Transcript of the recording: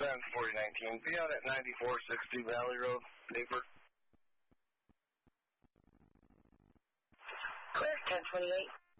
4019. Be out at 9460 Valley Road, Newport. Clear, 1028.